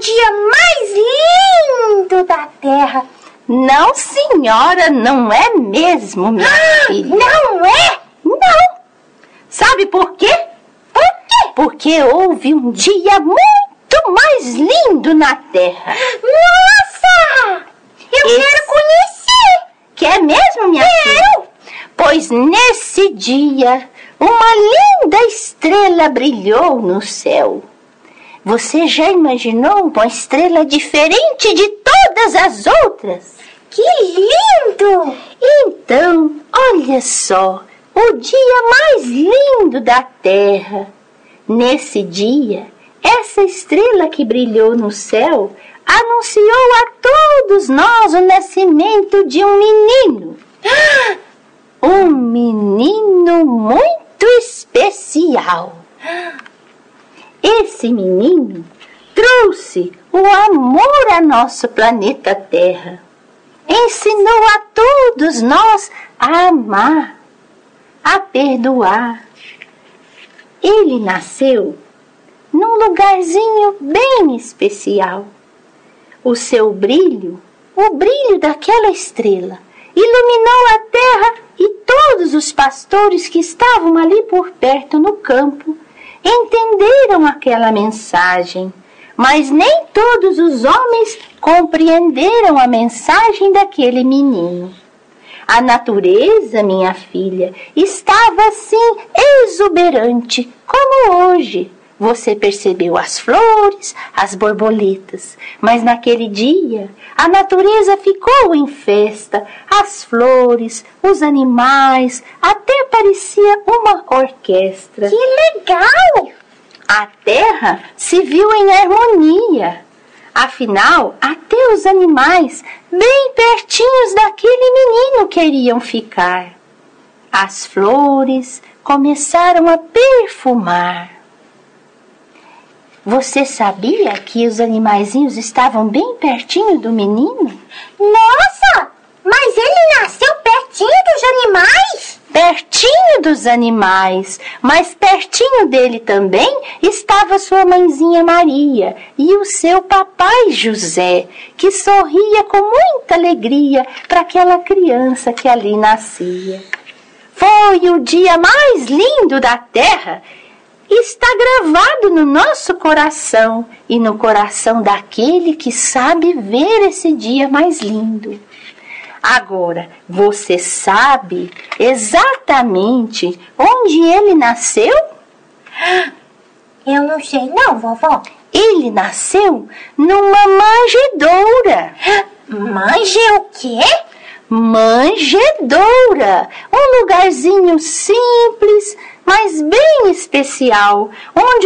dia mais lindo da Terra. Não, senhora, não é mesmo, minha filha. Não é? Não. Sabe por quê? Por quê? Porque houve um dia muito mais lindo na Terra. Nossa! Eu quero conhecer. Quer mesmo, minha filha? Pois nesse dia, uma linda estrela brilhou no céu. Você já imaginou uma estrela diferente de todas as outras? Que lindo! Então, olha só, o dia mais lindo da Terra. Nesse dia, essa estrela que brilhou no céu anunciou a todos nós o nascimento de um menino. Um menino muito especial. Esse menino trouxe o amor a nosso planeta Terra. Ensinou a todos nós a amar, a perdoar. Ele nasceu num lugarzinho bem especial. O seu brilho, o brilho daquela estrela, iluminou a terra e todos os pastores que estavam ali por perto no campo entenderam aquela mensagem, mas nem todos os homens compreenderam a mensagem daquele menino. A natureza, minha filha, estava assim exuberante como hoje. Você percebeu as flores, as borboletas, mas naquele dia a natureza ficou em festa, as flores, os animais, até parecia uma orquestra. Que legal! A terra se viu em harmonia. Afinal, até os animais, bem pertinhos daquele menino, queriam ficar. As flores começaram a perfumar. Você sabia que os animaizinhos estavam bem pertinho do menino? Nossa! Mas ele nasceu pertinho dos animais? Pertinho dos animais, mas pertinho dele também estava sua mãezinha Maria e o seu papai José, que sorria com muita alegria para aquela criança que ali nascia. Foi o dia mais lindo da Terra. Está gravado no nosso coração e no coração daquele que sabe ver esse dia mais lindo. Agora, você sabe exatamente onde ele nasceu? Eu não sei não, vovó. Ele nasceu numa manjedoura. Manje o quê? Manjedoura, um lugarzinho simples, mas bem especial, onde